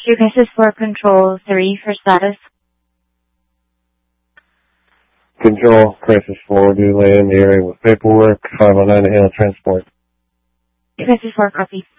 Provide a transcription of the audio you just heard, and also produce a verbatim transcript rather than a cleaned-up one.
This is for Control three for status. Control, Crisis four, do land in the area with paperwork, five oh nine to handle transport. This is for copy.